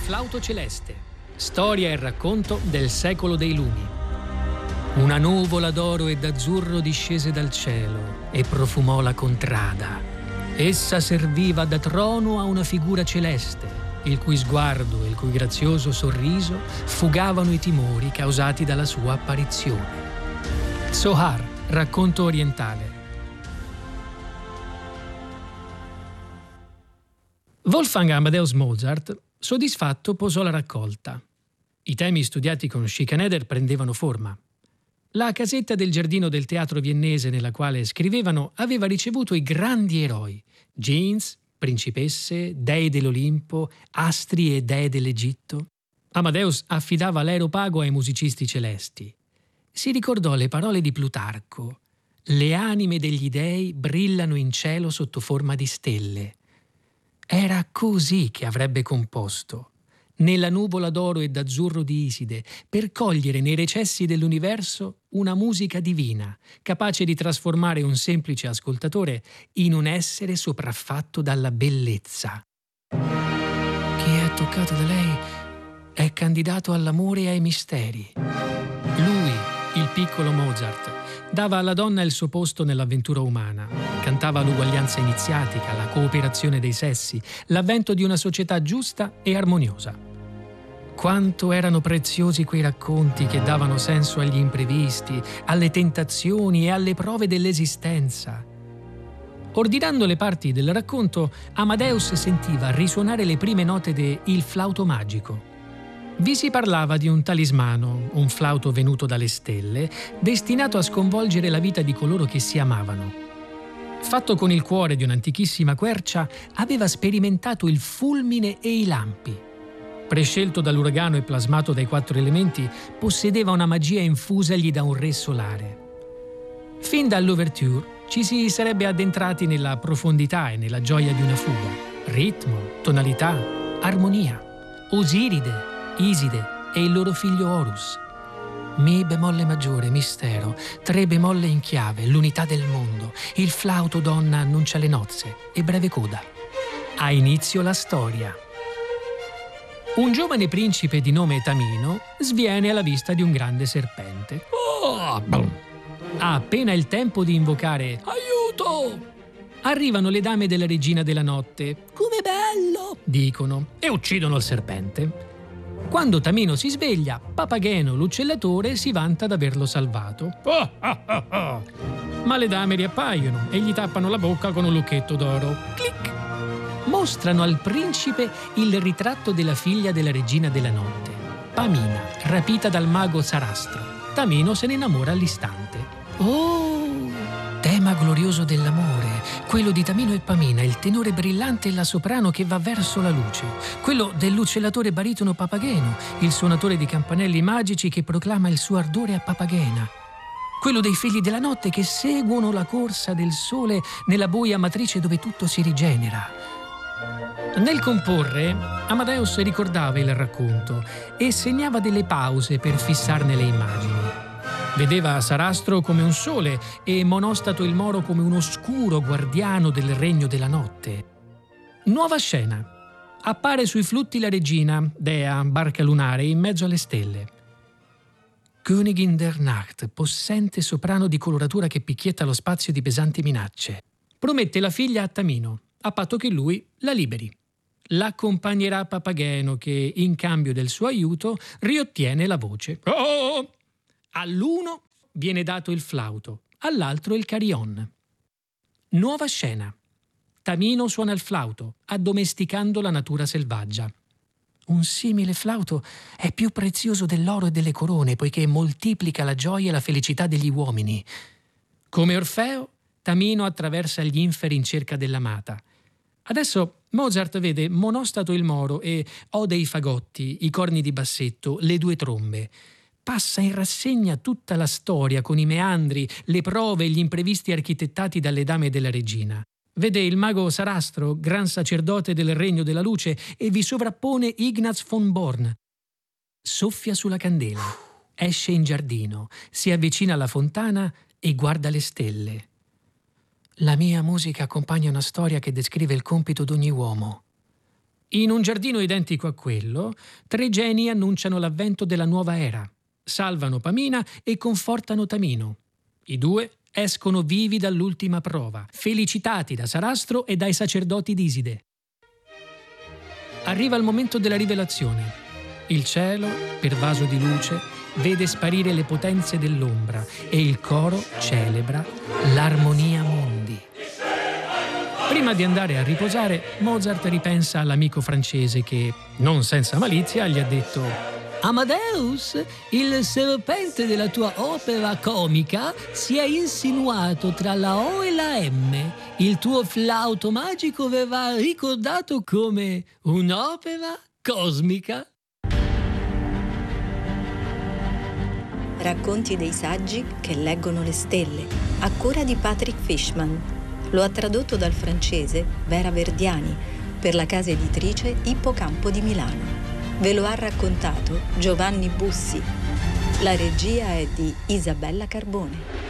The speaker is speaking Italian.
flauto celeste. Storia e racconto del secolo dei lumi. Una nuvola d'oro e d'azzurro discese dal cielo e profumò la contrada. Essa serviva da trono a una figura celeste, il cui sguardo e il cui grazioso sorriso fugavano i timori causati dalla sua apparizione. Zohar, racconto orientale. Wolfgang Amadeus Mozart, soddisfatto, posò la raccolta. I temi studiati con Schikaneder prendevano forma. La casetta del giardino del teatro viennese nella quale scrivevano aveva ricevuto i grandi eroi: Jeans, principesse, dei dell'Olimpo, astri e dee dell'Egitto. Amadeus affidava l'aeropago ai musicisti celesti. Si ricordò le parole di Plutarco: «Le anime degli dei brillano in cielo sotto forma di stelle». Era così che avrebbe composto, nella nuvola d'oro e d'azzurro di Iside, per cogliere nei recessi dell'universo una musica divina, capace di trasformare un semplice ascoltatore in un essere sopraffatto dalla bellezza. Chi è toccato da lei è candidato all'amore e ai misteri. Lui, il piccolo Mozart, dava alla donna il suo posto nell'avventura umana, cantava l'uguaglianza iniziatica, la cooperazione dei sessi, l'avvento di una società giusta e armoniosa. Quanto erano preziosi quei racconti che davano senso agli imprevisti, alle tentazioni e alle prove dell'esistenza. Ordinando le parti del racconto, Amadeus sentiva risuonare le prime note de Il flauto magico. Vi si parlava di un talismano, un flauto venuto dalle stelle, destinato a sconvolgere la vita di coloro che si amavano. Fatto con il cuore di un'antichissima quercia, aveva sperimentato il fulmine e i lampi. Prescelto dall'uragano e plasmato dai 4 elementi, possedeva una magia infusagli da un re solare. Fin dall'ouverture ci si sarebbe addentrati nella profondità e nella gioia di una fuga. Ritmo, tonalità, armonia, Osiride, Iside e il loro figlio Horus. Mi bemolle maggiore, mistero, 3 bemolle in chiave, l'unità del mondo. Il flauto donna annuncia le nozze e breve coda. Ha inizio la storia. Un giovane principe di nome Tamino sviene alla vista di un grande serpente. Ha appena il tempo di invocare aiuto! Arrivano le dame della regina della notte. Come bello! Dicono, e uccidono il serpente. Quando Tamino si sveglia, Papageno, l'uccellatore, si vanta d'averlo salvato. Ma le dame riappaiono e gli tappano la bocca con un lucchetto d'oro. Clic! Mostrano al principe il ritratto della figlia della regina della notte, Pamina, rapita dal mago Sarastro. Tamino se ne innamora all'istante. Oh! Tema glorioso dell'amore, quello di Tamino e Pamina, il tenore brillante e la soprano che va verso la luce, quello dell'uccellatore baritono Papageno, il suonatore di campanelli magici che proclama il suo ardore a Papagena, quello dei figli della notte che seguono la corsa del sole nella buia matrice dove tutto si rigenera. Nel comporre, Amadeus ricordava il racconto e segnava delle pause per fissarne le immagini. Vedeva Sarastro come un sole e Monostato il Moro come un oscuro guardiano del regno della notte. Nuova scena. Appare sui flutti la regina, dea, barca lunare, in mezzo alle stelle. Königin der Nacht, possente soprano di coloratura che picchietta lo spazio di pesanti minacce. Promette la figlia a Tamino, a patto che lui la liberi. L'accompagnerà Papageno che, in cambio del suo aiuto, riottiene la voce. Oh! All'uno viene dato il flauto, all'altro il carillon. Nuova scena. Tamino suona il flauto, addomesticando la natura selvaggia. Un simile flauto è più prezioso dell'oro e delle corone, poiché moltiplica la gioia e la felicità degli uomini. Come Orfeo, Tamino attraversa gli inferi in cerca dell'amata. Adesso Mozart vede Monostato il Moro e Ode ai fagotti, i corni di bassetto, le 2 trombe. Passa in rassegna tutta la storia con i meandri, le prove e gli imprevisti architettati dalle dame della regina. Vede il mago Sarastro, gran sacerdote del regno della luce, e vi sovrappone Ignaz von Born. Soffia sulla candela, esce in giardino, si avvicina alla fontana e guarda le stelle. La mia musica accompagna una storia che descrive il compito d'ogni uomo. In un giardino identico a quello, 3 geni annunciano l'avvento della nuova era. Salvano Pamina e confortano Tamino. I 2 escono vivi dall'ultima prova, felicitati da Sarastro e dai sacerdoti d'Iside. Arriva il momento della rivelazione. Il cielo, pervaso di luce, vede sparire le potenze dell'ombra e il coro celebra l'armonia mondi. Prima di andare a riposare, Mozart ripensa all'amico francese che, non senza malizia, gli ha detto: «Amadeus, il serpente della tua opera comica si è insinuato tra la O e la M. Il tuo flauto magico verrà ricordato come un'opera cosmica». Racconti dei saggi che leggono le stelle, a cura di Patrick Fishman. Lo ha tradotto dal francese Vera Verdiani per la casa editrice Ippocampo di Milano. Ve lo ha raccontato Giovanni Bussi. La regia è di Isabella Carbone.